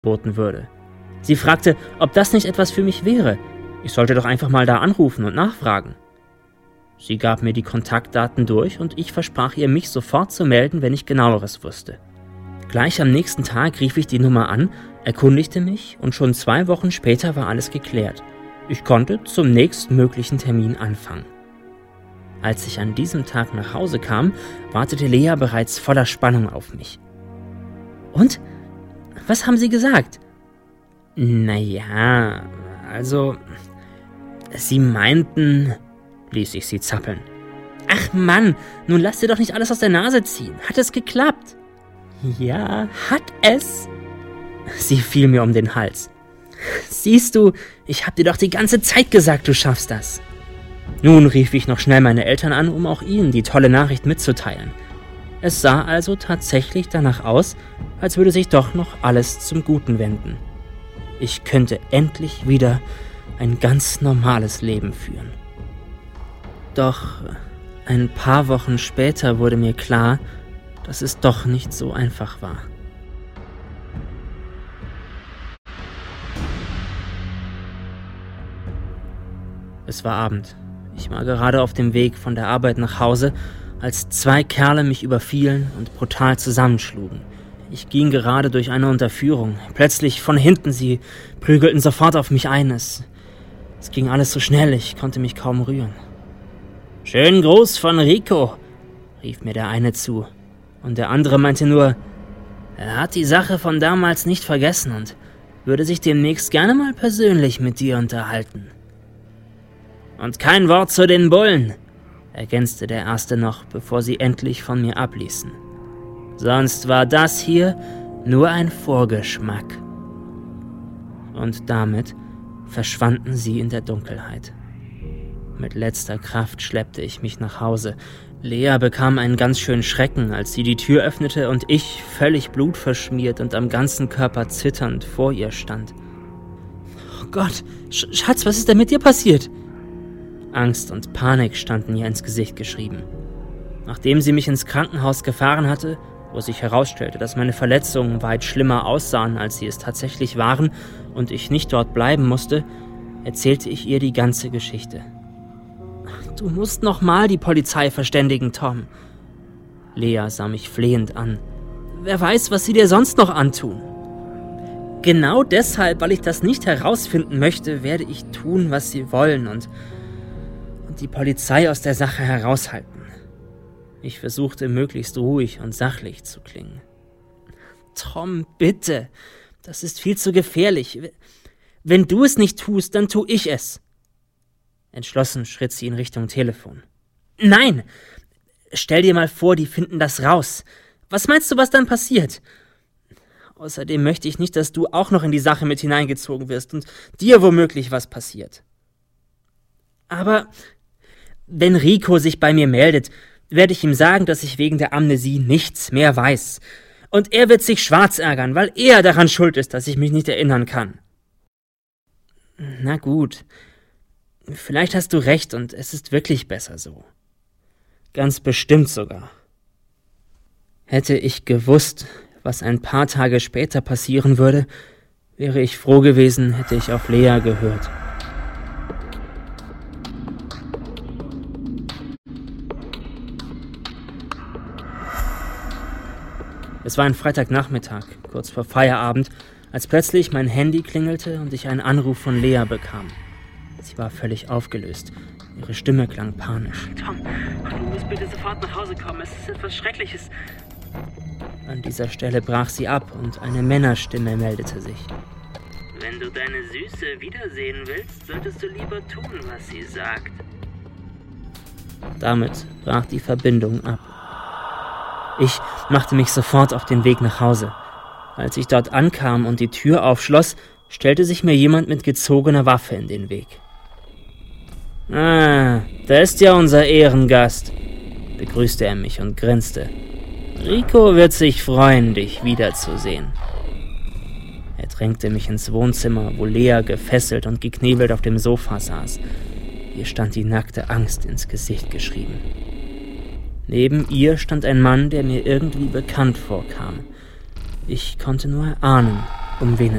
boten würde. Sie fragte, ob das nicht etwas für mich wäre. Ich sollte doch einfach mal da anrufen und nachfragen. Sie gab mir die Kontaktdaten durch und ich versprach ihr, mich sofort zu melden, wenn ich Genaueres wusste. Gleich am nächsten Tag rief ich die Nummer an, erkundigte mich und schon 2 Wochen später war alles geklärt. Ich konnte zum nächstmöglichen Termin anfangen. Als ich an diesem Tag nach Hause kam, wartete Lea bereits voller Spannung auf mich. Und? Was haben Sie gesagt? Naja, also, Sie meinten, ließ ich sie zappeln. Ach Mann, nun lass dir doch nicht alles aus der Nase ziehen. Hat es geklappt? Ja, hat es. Sie fiel mir um den Hals. Siehst du, ich hab dir doch die ganze Zeit gesagt, du schaffst das. Nun rief ich noch schnell meine Eltern an, um auch ihnen die tolle Nachricht mitzuteilen. Es sah also tatsächlich danach aus, als würde sich doch noch alles zum Guten wenden. Ich könnte endlich wieder ein ganz normales Leben führen. Doch ein paar Wochen später wurde mir klar, dass es doch nicht so einfach war. Es war Abend. Ich war gerade auf dem Weg von der Arbeit nach Hause, als 2 Kerle mich überfielen und brutal zusammenschlugen. Ich ging gerade durch eine Unterführung. Plötzlich von hinten, sie prügelten sofort auf mich ein. Es ging alles so schnell, ich konnte mich kaum rühren. »Schönen Gruß von Rico«, rief mir der eine zu. Und der andere meinte nur, er hat die Sache von damals nicht vergessen und würde sich demnächst gerne mal persönlich mit dir unterhalten. »Und kein Wort zu den Bullen«, ergänzte der Erste noch, bevor sie endlich von mir abließen. »Sonst war das hier nur ein Vorgeschmack.« Und damit verschwanden sie in der Dunkelheit. Mit letzter Kraft schleppte ich mich nach Hause. Lea bekam einen ganz schönen Schrecken, als sie die Tür öffnete und ich, völlig blutverschmiert und am ganzen Körper zitternd, vor ihr stand. »Oh Gott, Schatz, was ist denn mit dir passiert?« Angst und Panik standen ihr ins Gesicht geschrieben. Nachdem sie mich ins Krankenhaus gefahren hatte, wo sich herausstellte, dass meine Verletzungen weit schlimmer aussahen, als sie es tatsächlich waren, und ich nicht dort bleiben musste, erzählte ich ihr die ganze Geschichte. »Du musst nochmal die Polizei verständigen, Tom.« Lea sah mich flehend an. »Wer weiß, was sie dir sonst noch antun?« »Genau deshalb, weil ich das nicht herausfinden möchte, werde ich tun, was sie wollen und die Polizei aus der Sache heraushalten.« Ich versuchte, möglichst ruhig und sachlich zu klingen. »Tom, bitte, das ist viel zu gefährlich. Wenn du es nicht tust, dann tu ich es.« Entschlossen schritt sie in Richtung Telefon. »Nein! Stell dir mal vor, die finden das raus. Was meinst du, was dann passiert? Außerdem möchte ich nicht, dass du auch noch in die Sache mit hineingezogen wirst und dir womöglich was passiert. Aber wenn Rico sich bei mir meldet, werde ich ihm sagen, dass ich wegen der Amnesie nichts mehr weiß. Und er wird sich schwarz ärgern, weil er daran schuld ist, dass ich mich nicht erinnern kann.« »Na gut. Vielleicht hast du recht und es ist wirklich besser so. Ganz bestimmt sogar. Hätte ich gewusst, was ein paar Tage später passieren würde, wäre ich froh gewesen, hätte ich auf Lea gehört.« Es war ein Freitagnachmittag, kurz vor Feierabend, als plötzlich mein Handy klingelte und ich einen Anruf von Lea bekam. Sie war völlig aufgelöst. Ihre Stimme klang panisch. »Tom, du musst bitte sofort nach Hause kommen. Es ist etwas Schreckliches.« An dieser Stelle brach sie ab und eine Männerstimme meldete sich. »Wenn du deine Süße wiedersehen willst, solltest du lieber tun, was sie sagt.« Damit brach die Verbindung ab. Ich machte mich sofort auf den Weg nach Hause. Als ich dort ankam und die Tür aufschloss, stellte sich mir jemand mit gezogener Waffe in den Weg. »Ah, da ist ja unser Ehrengast«, begrüßte er mich und grinste. »Rico wird sich freuen, dich wiederzusehen.« Er drängte mich ins Wohnzimmer, wo Lea gefesselt und geknebelt auf dem Sofa saß. Ihr stand die nackte Angst ins Gesicht geschrieben. Neben ihr stand ein Mann, der mir irgendwie bekannt vorkam. Ich konnte nur erahnen, Um wen